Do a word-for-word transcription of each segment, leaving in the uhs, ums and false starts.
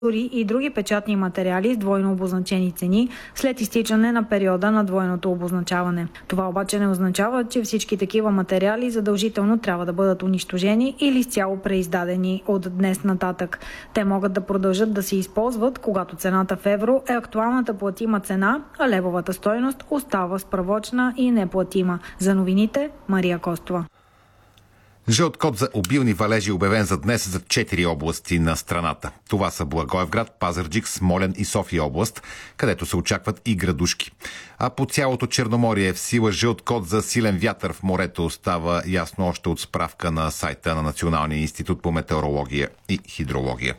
и други печатни материали с двойно обозначени цени след изтичане на периода на двойното обозначаване. Това обаче не означава, че всички такива материали задължително трябва да бъдат унищожени или изцяло преиздадени от днес нататък. Те могат да продължат да се използват, когато цената в евро е актуалната платима цена, а левовата стойност остава справочна и неплатима. За новините Мария Костова. Жълт код за обилни валежи обявен за днес за четири области на страната. Това са Благоевград, Пазарджик, Смолян и София област, където се очакват и градушки. А по цялото Черноморие е в сила жълт код за силен вятър в морето. Става ясно още от справка на сайта на Националния институт по метеорология и хидрология.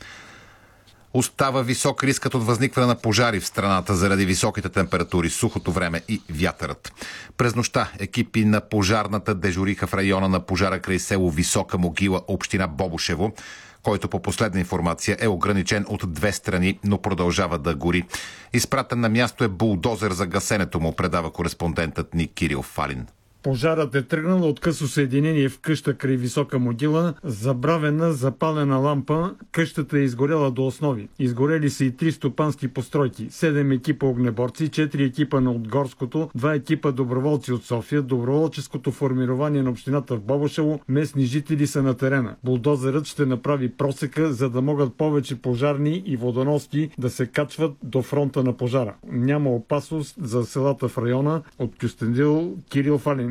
Остава висок рискът от възникване на пожари в страната заради високите температури, сухото време и вятърът. През нощта екипи на пожарната дежуриха в района на пожара край село Висока могила, община Бобошево, който по последна информация е ограничен от две страни, но продължава да гори. Изпратен на място е булдозер за гасенето му, предава кореспондентът ни Кирил Фалин. Пожарът е тръгнал от късо съединение в къща край Висока могила, забравена запалена лампа. Къщата е изгорела до основи. Изгорели са и три стопански постройки, седем екипа огнеборци, четири екипа на Отгорското, два екипа доброволци от София, доброволческото формирование на общината в Бобошево, местни жители са на терена. Булдозерът ще направи просека, за да могат повече пожарни и водоноски да се качват до фронта на пожара. Няма опасност за селата в района. От Кюстендил, Кирил Фалин.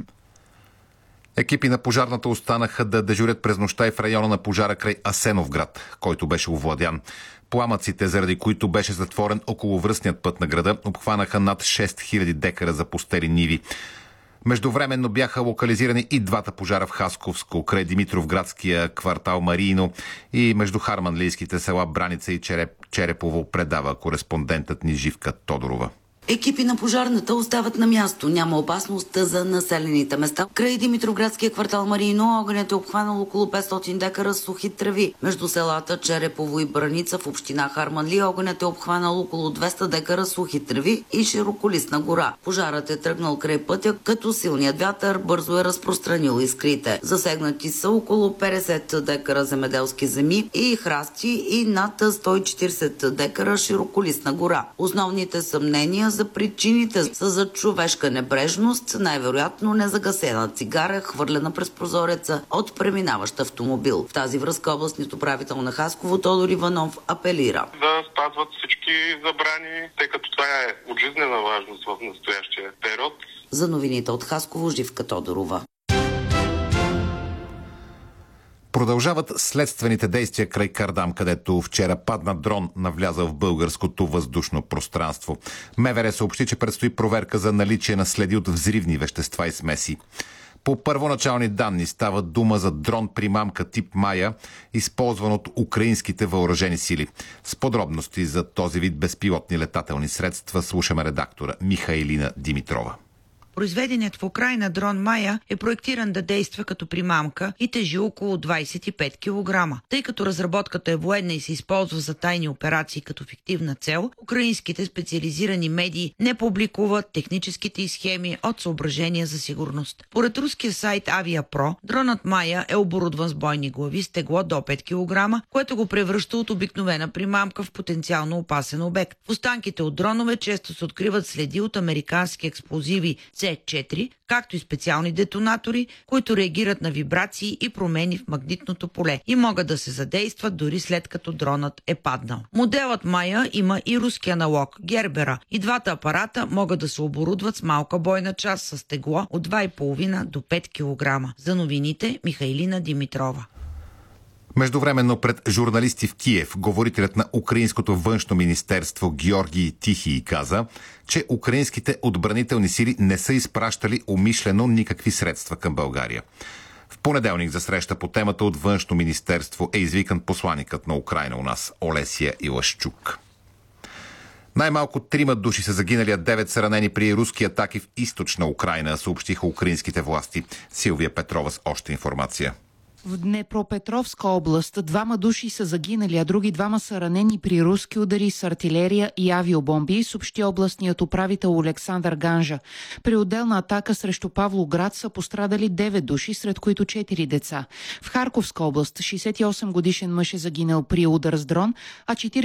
Екипи на пожарната останаха да дежурят през нощта и в района на пожара край Асеновград, който беше овладян. Пламъците, заради които беше затворен околовръстният път на града, обхванаха над шест хиляди декара запустели ниви. Междувременно бяха локализирани и двата пожара в Хасковско, край Димитровградския квартал Мариино и между харманлийските села Браница и Череп, Черепово, предава кореспондентът ни Живка Тодорова. Екипи на пожарната остават на място. Няма опасност за населените места. Край Димитровградския квартал Мариино огънят е обхванал около петстотин декара сухи треви. Между селата Черепово и Браница в община Харманли огънят е обхванал около двеста декара сухи треви и широколистна гора. Пожарът е тръгнал край пътя, като силният вятър бързо е разпространил искрите. Засегнати са около петдесет декара земеделски земи и храсти и над сто и четиридесет декара широколистна гора. Основните съмнения за причините са за човешка небрежност, най-вероятно незагасена цигара, хвърлена през прозореца от преминаващ автомобил. В тази връзка областният управител на Хасково Тодор Иванов апелира да спазват всички забрани, тъй като това е от жизнена важност в настоящия период. За новините от Хасково Живка Тодорова. Продължават следствените действия край Кардам, където вчера падна дрон, навлязъл в българското въздушно пространство. МВР съобщи, че предстои проверка за наличие на следи от взривни вещества и смеси. По първоначални данни става дума за дрон-примамка тип Майя, използван от украинските въоръжени сили. С подробности за този вид безпилотни летателни средства слушаме редактора Михаилина Димитрова. Произведеният в Украйна дрон Майя е проектиран да действа като примамка и тежи около двадесет и пет килограма. Тъй като разработката е военна и се използва за тайни операции като фиктивна цел, украинските специализирани медии не публикуват техническите й схеми от съображения за сигурност. Поред руския сайт Авиапро, дронът Майя е оборудван с бойни глави с тегло до пет килограма, което го превръща от обикновена примамка в потенциално опасен обект. В останките от дронове често се откриват следи от американски експлозиви С четири, както и специални детонатори, които реагират на вибрации и промени в магнитното поле и могат да се задействат дори след като дронът е паднал. Моделът Майя има и руски аналог Гербера и двата апарата могат да се оборудват с малка бойна част с тегло от два и половина до пет килограма. За новините Михаилина Димитрова. Междувременно пред журналисти в Киев, говорителят на Украинското външно министерство Георгий Тихий каза, че украинските отбранителни сили не са изпращали умишлено никакви средства към България. В понеделник за среща по темата от външно министерство е извикан посланикът на Украйна у нас Олесия Илашчук. Най-малко трима души са загинали, а девет са ранени при руски атаки в източна Украйна, съобщиха украинските власти. Силвия Петрова с още информация. В Днепропетровска област двама души са загинали, а други двама са ранени при руски удари с артилерия и авиобомби, съобщи областният управител Олександър Ганжа. При отделна атака срещу Павлоград са пострадали девет души, сред които четири деца. В Харковска област шейсет и осем годишен мъж е загинал при удар с дрон, а четири